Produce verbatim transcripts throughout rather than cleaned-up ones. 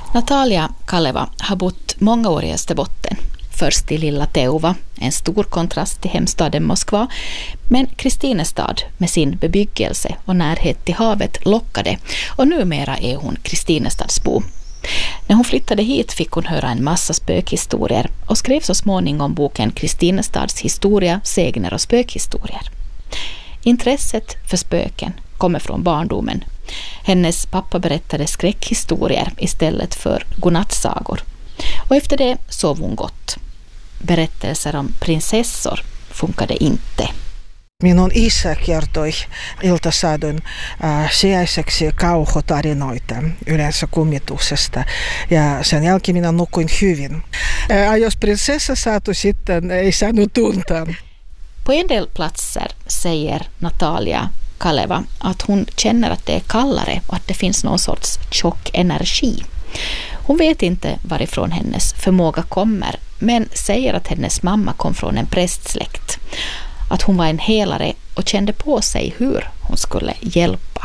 Natalia Kaleva har bott många år i Österbotten. Först i lilla Teuva, en stor kontrast till hemstaden Moskva, men Kristinestad med sin bebyggelse och närhet till havet lockade, och numera är hon Kristinestadsbo. När hon flyttade hit fick hon höra en massa spökhistorier och skrev så småningom boken Kristinestads historia, sägner och spökhistorier. Intresset för spöken kommer från barndomen. Hennes pappa berättade skräckhistorier istället för godnattsagor. Och efter det sov hon gott. Berättelser om prinsessor funkade inte. Minun isä kertoi iltasadun äh, sijaiseksi kauhutarinoita, yleensä kummituksesta, ja sen jälkeen minä nukuin hyvin. Äh, jos prinsessa saatu sitten ei saanut tuntaa. På en del platser säger Natalia Kaleva att hon känner att det är kallare och att det finns någon sorts tjock energi. Hon vet inte varifrån hennes förmåga kommer, men säger att hennes mamma kom från en prästsläkt. Att hon var en helare och kände på sig hur hon skulle hjälpa.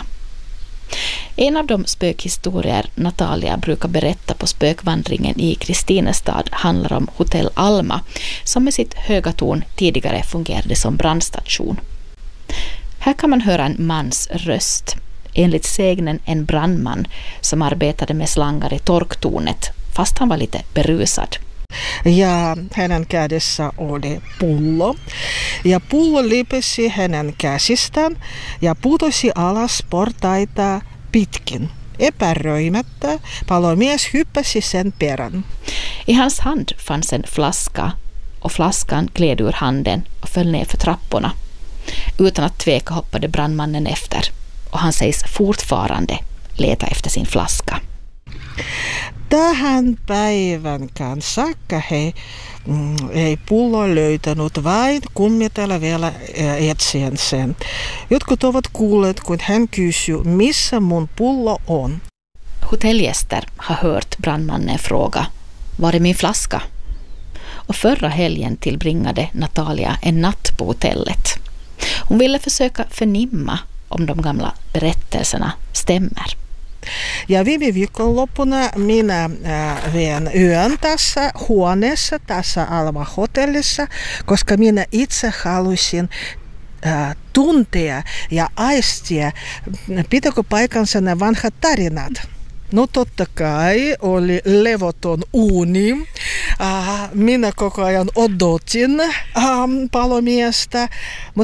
En av de spökhistorier Natalia brukar berätta på spökvandringen i Kristinestad handlar om Hotell Alma, som med sitt höga torn tidigare fungerade som brandstation. Här kan man höra en mans röst, enligt sägnen en brandman som arbetade med slangar i torktornet, fast han var lite berusad. Ja hänen kädessä oli pullo, ja pullo lipesi hänen käsistään ja putosi alas portaita pitkin. Epäröimättä palomies hyppäsi sen perän. I hans hand fanns en flaska, och flaskan gled ur handen och föll ner för trapporna. Utan att tveka hoppade brandmannen efter, och han sägs fortfarande leta efter sin flaska. Tähän päivänkään saakka he mm, ei pullo löytänyt, vain kummitella vielä etsien sen. Jotkut ovat kuulleet, kun hän kysyy, missä mun pullo on. Hotellgäster har hört brandmannen fråga, var är min flaska? Och förra helgen tillbringade Natalia en natt på hotellet. Hon ville försöka förnimma om de gamla berättelserna stämmer. Ja viime viikonloppuna minä äh, vien yön tässä huoneessa, tässä Alma-hotellissa, koska minä itse halusin äh, tuntea ja aistia, pitääkö paikansa nämä vanhat tarinat. No totta kai oli levoton uuni. Äh, minä koko ajan odotin äh, palomiestä,